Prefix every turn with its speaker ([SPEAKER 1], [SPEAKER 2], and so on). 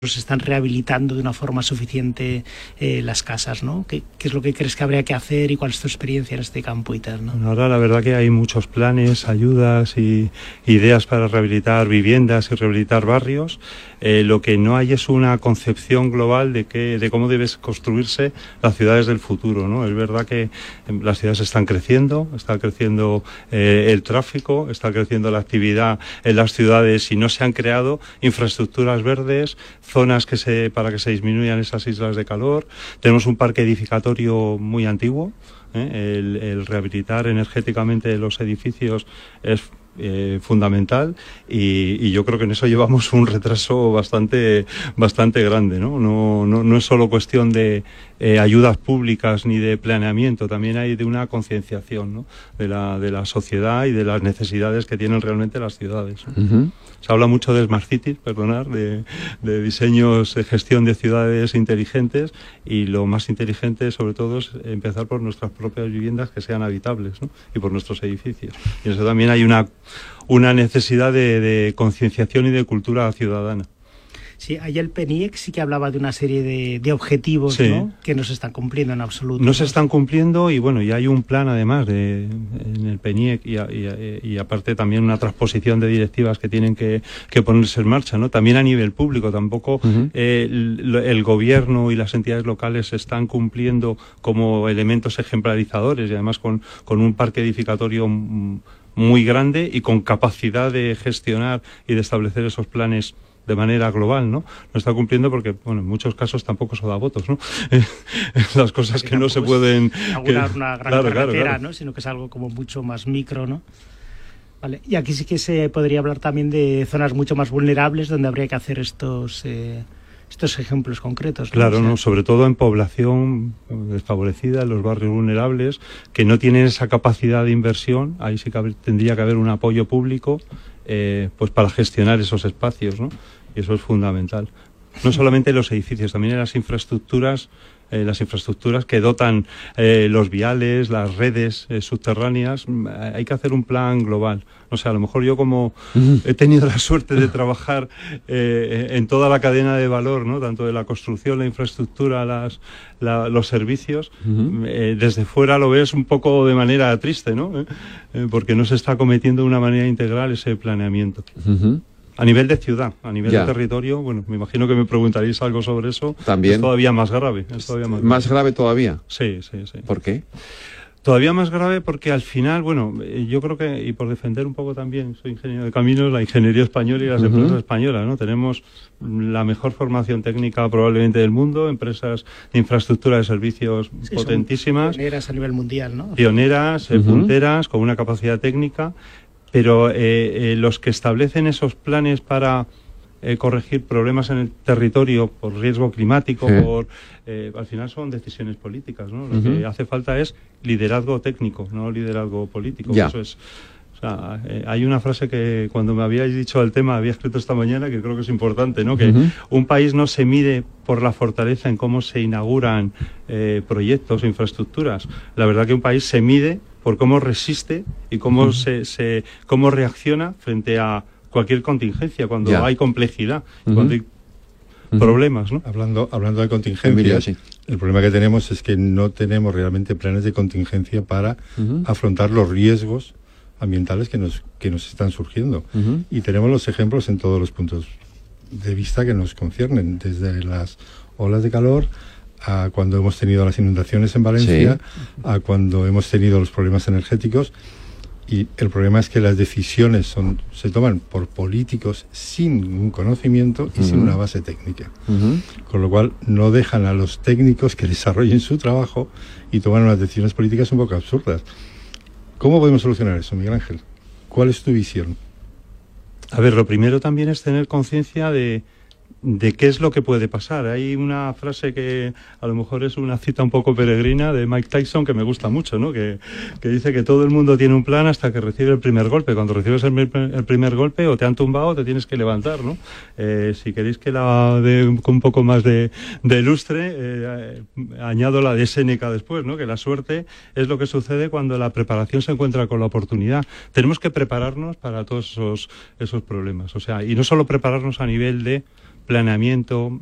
[SPEAKER 1] se están rehabilitando de una forma suficiente las casas, ¿no? ¿Qué es lo que crees que habría que hacer y cuál es tu experiencia en este campo y tal, ¿no?
[SPEAKER 2] Bueno, ahora la verdad que hay muchos planes, ayudas y ideas para rehabilitar viviendas y rehabilitar barrios. Lo que no hay es una concepción global de cómo deben construirse las ciudades del futuro, ¿no? Es verdad que las ciudades están creciendo, está creciendo el tráfico, está creciendo la actividad en las ciudades y no se han creado infraestructuras verdes, zonas para que se disminuyan esas islas de calor. Tenemos un parque edificatorio muy antiguo. El rehabilitar energéticamente los edificios es fundamental y yo creo que en eso llevamos un retraso bastante grande, ¿no? No es solo cuestión de ayudas públicas ni de planeamiento, también hay de una concienciación, ¿no? de la sociedad y de las necesidades que tienen realmente las ciudades, ¿no?
[SPEAKER 3] Uh-huh.
[SPEAKER 2] Se habla mucho de smart cities, de diseños de gestión de ciudades inteligentes, y lo más inteligente sobre todo es empezar por nuestras propias viviendas que sean habitables, ¿no? Y por nuestros edificios. Y eso también hay una necesidad de concienciación y de cultura ciudadana.
[SPEAKER 1] Sí, ahí el PNIEC sí que hablaba de una serie de objetivos, sí, ¿no? Que no se están cumpliendo en absoluto.
[SPEAKER 2] No se están cumpliendo y bueno, ya hay un plan además en el PNIEC y aparte también una transposición de directivas que tienen que ponerse en marcha, ¿no? También a nivel público tampoco el gobierno y las entidades locales están cumpliendo como elementos ejemplarizadores y además con un parque edificatorio muy grande y con capacidad de gestionar y de establecer esos planes de manera global, ¿no? No está cumpliendo porque, bueno, en muchos casos tampoco se da votos, ¿no? Las cosas que no se pueden...
[SPEAKER 1] una gran carretera, ¿no? Sino que es algo como mucho más micro, ¿no? Vale. Y aquí sí que se podría hablar también de zonas mucho más vulnerables donde habría que hacer estos ejemplos concretos, ¿no?
[SPEAKER 2] Claro, ¿no? Sobre todo en población desfavorecida, en los barrios vulnerables, que no tienen esa capacidad de inversión. Ahí sí que tendría que haber un apoyo público pues para gestionar esos espacios, ¿no? Y eso es fundamental. No solamente en los edificios, también en las infraestructuras que dotan los viales, las redes subterráneas. Hay que hacer un plan global. O sea, a lo mejor yo como he tenido la suerte de trabajar en toda la cadena de valor, ¿no? Tanto de la construcción, la infraestructura, los servicios, desde fuera lo ves un poco de manera triste, ¿no? Porque no se está cometiendo de una manera integral ese planeamiento. A nivel de ciudad, a nivel de territorio, bueno, me imagino que me preguntaréis algo sobre eso.
[SPEAKER 3] También.
[SPEAKER 2] Es todavía más grave.
[SPEAKER 3] ¿Más grave todavía?
[SPEAKER 2] Sí.
[SPEAKER 3] ¿Por qué?
[SPEAKER 2] Todavía más grave porque al final, bueno, yo creo que, y por defender un poco también, soy ingeniero de caminos, la ingeniería española y las empresas españolas, ¿no? Tenemos la mejor formación técnica probablemente del mundo, empresas de infraestructura de servicios potentísimas.
[SPEAKER 1] Pioneras a nivel mundial, ¿no?
[SPEAKER 2] Pioneras, punteras, con una capacidad técnica, pero los que establecen esos planes para corregir problemas en el territorio por riesgo climático, al final son decisiones políticas, ¿no? Lo que hace falta es liderazgo técnico, no liderazgo político. Eso es, o sea, hay una frase que cuando me habíais dicho el tema había escrito esta mañana que creo que es importante, ¿no? Que un país no se mide por la fortaleza en cómo se inauguran proyectos o infraestructuras. La verdad que un país se mide por cómo resiste y cómo cómo reacciona frente a cualquier contingencia, cuando hay complejidad, cuando hay problemas, ¿no?
[SPEAKER 4] Hablando de contingencias, el problema que tenemos es que no tenemos realmente planes de contingencia para afrontar los riesgos ambientales que nos están surgiendo. Y tenemos los ejemplos en todos los puntos de vista que nos conciernen, desde las olas de calor a cuando hemos tenido las inundaciones en Valencia, a cuando hemos tenido los problemas energéticos. Y el problema es que las decisiones se toman por políticos sin un conocimiento y sin una base técnica. Con lo cual no dejan a los técnicos que desarrollen su trabajo y toman unas decisiones políticas un poco absurdas. ¿Cómo podemos solucionar eso, Miguel Ángel? ¿Cuál es tu visión?
[SPEAKER 2] A ver, lo primero también es tener conciencia de qué es lo que puede pasar. Hay una frase que a lo mejor es una cita un poco peregrina de Mike Tyson que me gusta mucho, ¿no? Que dice que todo el mundo tiene un plan hasta que recibe el primer golpe. Cuando recibes el primer golpe o te han tumbado o te tienes que levantar, ¿no? Si queréis que la dé con un poco más de lustre, añado la de Séneca después, ¿no? Que la suerte es lo que sucede cuando la preparación se encuentra con la oportunidad. Tenemos que prepararnos para todos esos problemas. O sea, y no solo prepararnos a nivel de planeamiento,